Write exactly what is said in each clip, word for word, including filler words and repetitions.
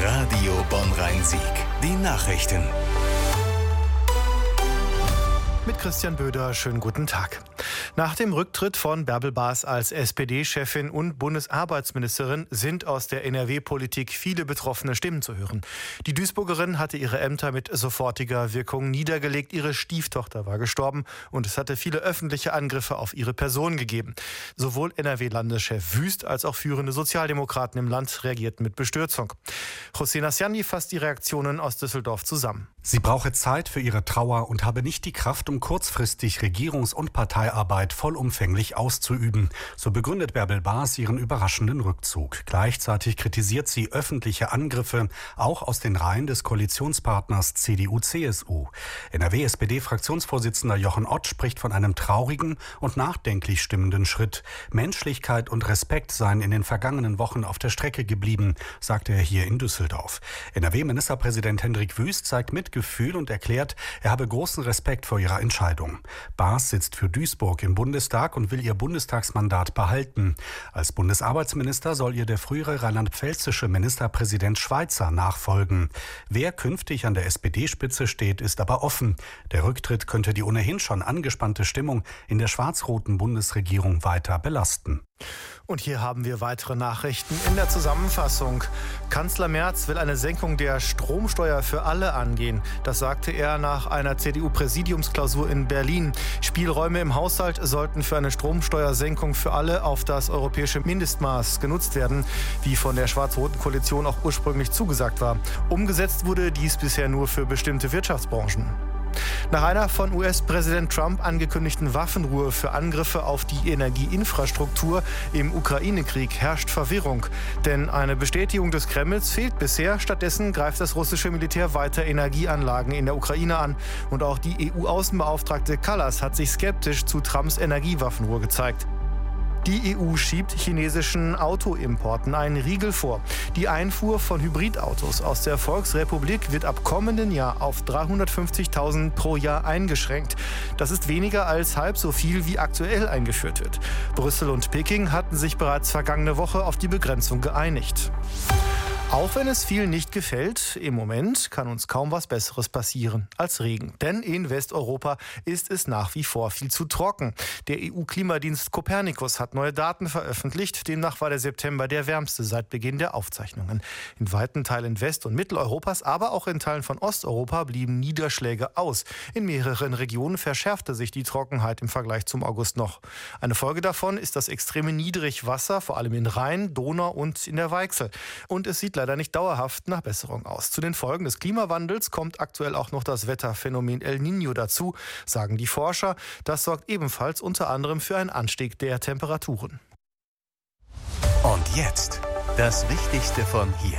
Radio Bonn-Rhein-Sieg. Die Nachrichten. Mit Christian Böder, schönen guten Tag. Nach dem Rücktritt von Bärbel Baas als S P D-Chefin und Bundesarbeitsministerin sind aus der N R W-Politik viele betroffene Stimmen zu hören. Die Duisburgerin hatte ihre Ämter mit sofortiger Wirkung niedergelegt. Ihre Stieftochter war gestorben und es hatte viele öffentliche Angriffe auf ihre Person gegeben. Sowohl N R W-Landeschef Wüst als auch führende Sozialdemokraten im Land reagierten mit Bestürzung. José Nasciani fasst die Reaktionen aus Düsseldorf zusammen. Sie brauche Zeit für ihre Trauer und habe nicht die Kraft, um kurzfristig Regierungs- und Parteiarbeit vollumfänglich auszuüben. So begründet Bärbel Baas ihren überraschenden Rückzug. Gleichzeitig kritisiert sie öffentliche Angriffe, auch aus den Reihen des Koalitionspartners C D U C S U. N R W-S P D-Fraktionsvorsitzender Jochen Ott spricht von einem traurigen und nachdenklich stimmenden Schritt. Menschlichkeit und Respekt seien in den vergangenen Wochen auf der Strecke geblieben, sagte er hier in Düsseldorf. N R W-Ministerpräsident Hendrik Wüst zeigt Mitgefühl und erklärt, er habe großen Respekt vor ihrer Entscheidung. Baas sitzt für Duisburg im Bundestag und will ihr Bundestagsmandat behalten. Als Bundesarbeitsminister soll ihr der frühere rheinland-pfälzische Ministerpräsident Schweizer nachfolgen. Wer künftig an der S P D-Spitze steht, ist aber offen. Der Rücktritt könnte die ohnehin schon angespannte Stimmung in der schwarz-roten Bundesregierung weiter belasten. Und hier haben wir weitere Nachrichten in der Zusammenfassung. Kanzler Merz will eine Senkung der Stromsteuer für alle angehen. Das sagte er nach einer C D U-Präsidiumsklausur in Berlin. Spielräume im Haushalt sollten für eine Stromsteuersenkung für alle auf das europäische Mindestmaß genutzt werden, wie von der schwarz-roten Koalition auch ursprünglich zugesagt war. Umgesetzt wurde dies bisher nur für bestimmte Wirtschaftsbranchen. Nach einer von U S-Präsident Trump angekündigten Waffenruhe für Angriffe auf die Energieinfrastruktur im Ukraine-Krieg herrscht Verwirrung. Denn eine Bestätigung des Kremls fehlt bisher. Stattdessen greift das russische Militär weiter Energieanlagen in der Ukraine an. Und auch die E U-Außenbeauftragte Kallas hat sich skeptisch zu Trumps Energiewaffenruhe gezeigt. Die E U schiebt chinesischen Autoimporten einen Riegel vor. Die Einfuhr von Hybridautos aus der Volksrepublik wird ab kommenden Jahr auf dreihundertfünfzigtausend pro Jahr eingeschränkt. Das ist weniger als halb so viel, wie aktuell eingeführt wird. Brüssel und Peking hatten sich bereits vergangene Woche auf die Begrenzung geeinigt. Auch wenn es vielen nicht gefällt, im Moment kann uns kaum was Besseres passieren als Regen. Denn in Westeuropa ist es nach wie vor viel zu trocken. Der E U-Klimadienst Copernicus hat neue Daten veröffentlicht. Demnach war der September der wärmste seit Beginn der Aufzeichnungen. In weiten Teilen West- und Mitteleuropas, aber auch in Teilen von Osteuropa blieben Niederschläge aus. In mehreren Regionen verschärfte sich die Trockenheit im Vergleich zum August noch. Eine Folge davon ist das extreme Niedrigwasser, vor allem in Rhein, Donau und in der Weichsel. Und es sieht leider nicht dauerhaft nach Besserung aus. Zu den Folgen des Klimawandels kommt aktuell auch noch das Wetterphänomen El Niño dazu, sagen die Forscher. Das sorgt ebenfalls unter anderem für einen Anstieg der Temperaturen. Und jetzt das Wichtigste von hier.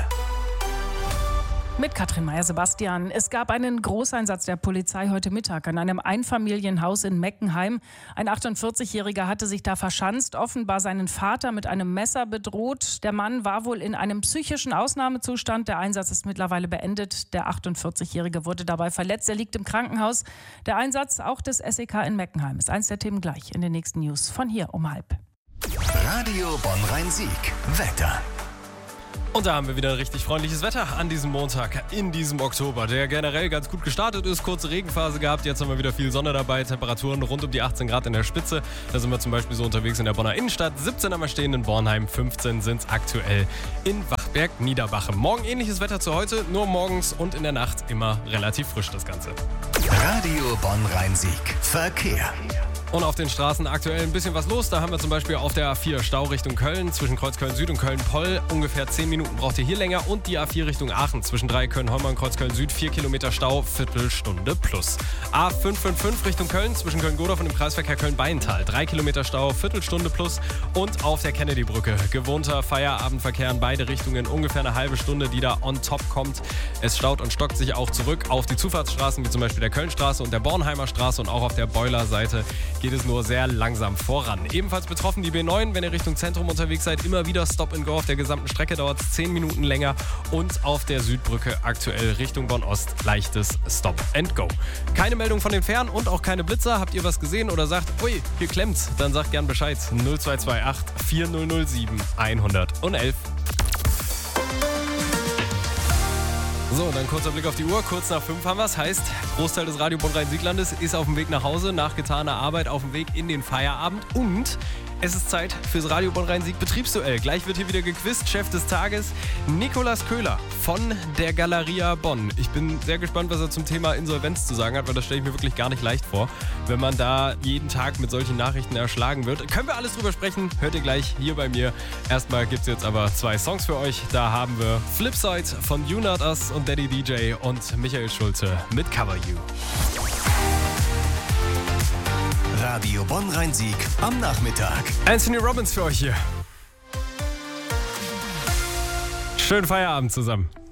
Mit Katrin Meyer-Sebastian. Es gab einen Großeinsatz der Polizei heute Mittag an einem Einfamilienhaus in Meckenheim. Ein achtundvierzigjähriger hatte sich da verschanzt, offenbar seinen Vater mit einem Messer bedroht. Der Mann war wohl in einem psychischen Ausnahmezustand. Der Einsatz ist mittlerweile beendet. Der achtundvierzigjährige wurde dabei verletzt. Er liegt im Krankenhaus. Der Einsatz auch des S E K in Meckenheim ist eins der Themen gleich in den nächsten News von hier um halb. Radio Bonn-Rhein-Sieg. Wetter. Und da haben wir wieder richtig freundliches Wetter an diesem Montag, in diesem Oktober, der generell ganz gut gestartet ist. Kurze Regenphase gehabt, jetzt haben wir wieder viel Sonne dabei, Temperaturen rund um die achtzehn Grad in der Spitze. Da sind wir zum Beispiel so unterwegs in der Bonner Innenstadt. siebzehn haben wir stehen in Bornheim, fünfzehn sind es aktuell in Wachberg-Niederbache. Morgen ähnliches Wetter zu heute, nur morgens und in der Nacht immer relativ frisch das Ganze. Radio Bonn-Rhein-Sieg. Verkehr. Und auf den Straßen aktuell ein bisschen was los. Da haben wir zum Beispiel auf der A vier Stau Richtung Köln, zwischen Kreuzköln Süd und Köln-Poll. Ungefähr zehn Minuten braucht ihr hier länger. Und die A vier Richtung Aachen, zwischen Dreiecköln-Holmer und Kreuzköln Süd, vier Kilometer Stau, Viertelstunde plus. A fünf fünf fünf Richtung Köln, zwischen Köln-Godorf und dem Kreisverkehr Köln-Beintal, drei Kilometer Stau, Viertelstunde plus. Und auf der Kennedy-Brücke, gewohnter Feierabendverkehr in beide Richtungen, ungefähr eine halbe Stunde, die da on top kommt. Es staut und stockt sich auch zurück auf die Zufahrtsstraßen, wie zum Beispiel der Kölnstraße und der Bornheimer Straße. Und auch auf der Boilerseite geht es nur sehr langsam voran. Ebenfalls betroffen die B neun, wenn ihr Richtung Zentrum unterwegs seid, immer wieder Stop and Go. Auf der gesamten Strecke dauert es zehn Minuten länger. Und auf der Südbrücke aktuell Richtung Bonn-Ost leichtes Stop and Go. Keine Meldung von den Fähren und auch keine Blitzer. Habt ihr was gesehen oder sagt, ui, hier klemmt's? Dann sagt gern Bescheid. null zwei zwei acht vier null null sieben eins eins eins. So, dann kurzer Blick auf die Uhr. Kurz nach fünf haben wir es. Heißt, Großteil des Radio Bonn-Rhein-Sieg-Landes ist auf dem Weg nach Hause, nach getaner Arbeit auf dem Weg in den Feierabend. Und es ist Zeit fürs Radio Bonn-Rhein-Sieg Betriebsduell. Gleich wird hier wieder gequizt. Chef des Tages, Nikolaus Köhler von der Galeria Bonn. Ich bin sehr gespannt, was er zum Thema Insolvenz zu sagen hat, weil das stelle ich mir wirklich gar nicht leicht vor, wenn man da jeden Tag mit solchen Nachrichten erschlagen wird. Können wir alles drüber sprechen? Hört ihr gleich hier bei mir. Erstmal gibt es jetzt aber zwei Songs für euch. Da haben wir Flipside von You Not Us und Daddy D J und Michael Schulze mit Cover You. Radio Bonn-Rhein-Sieg am Nachmittag. Anthony Robbins für euch hier. Schönen Feierabend zusammen.